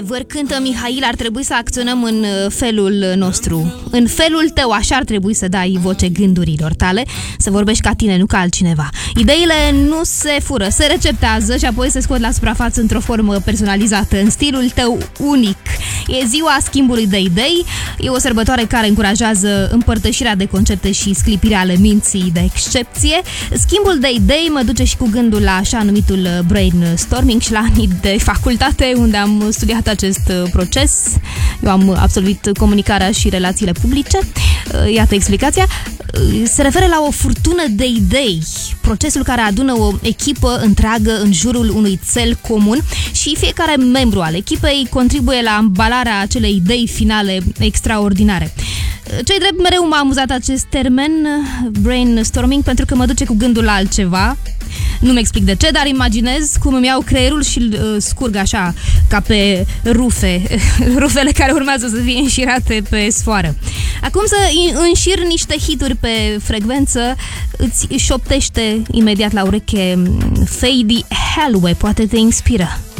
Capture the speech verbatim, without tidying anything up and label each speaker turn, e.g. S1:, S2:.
S1: Într-adevăr, cântă Mihail, ar trebui să acționăm în felul nostru. În felul tău, așa ar trebui să dai voce gândurilor tale, să vorbești ca tine, nu ca altcineva. Ideile nu se fură, se receptează și apoi se scot la suprafață într-o formă personalizată, în stilul tău unic. E ziua schimbului de idei, e o sărbătoare care încurajează împărtășirea de concepte și sclipirea ale minții de excepție. Schimbul de idei mă duce și cu gândul la așa numitul brainstorming și la anii de facultate unde am studiat acest proces. Eu am absolvit comunicarea și relațiile publice. Iată explicația. Se referă la o furtună de idei, procesul care adună o echipă întreagă în jurul unui cel comun și fiecare membru al echipei contribuie la ambalarea acelei idei finale extraordinare. Ce-i drept, mereu m-a amuzat acest termen, brainstorming, pentru că mă duce cu gândul la altceva. Nu-mi explic de ce, dar imaginez cum îmi iau creierul și îl uh, scurg așa, ca pe rufe, rufele care urmează să fie înșirate pe sfoară. Acum să înșir niște hituri pe frecvență, îți șoptește imediat la ureche Fady Hallway, poate te inspiră.